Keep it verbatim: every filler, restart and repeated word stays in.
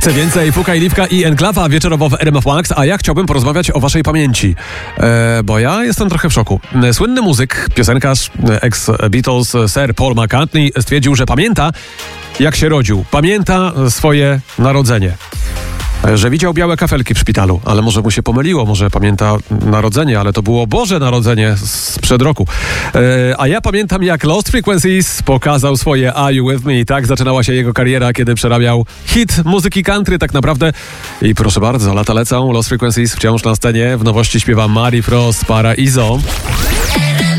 Chce więcej Fuka i Liwka i Enklawa wieczorowo w R M F Max, a ja chciałbym porozmawiać o waszej pamięci, e, bo ja jestem trochę w szoku. Słynny muzyk, piosenkarz, ex-Beatles, Sir Paul McCartney stwierdził, że pamięta, jak się rodził. Pamięta swoje narodzenie. Że widział białe kafelki w szpitalu, ale może mu się pomyliło, może pamięta narodzenie, ale to było Boże Narodzenie sprzed roku. E, a ja pamiętam, jak Lost Frequencies pokazał swoje Are You With Me? Tak zaczynała się jego kariera, kiedy przerabiał hit muzyki country tak naprawdę. I proszę bardzo, lata lecą, Lost Frequencies wciąż na scenie. W nowości śpiewa Mary Frost, Paraiso.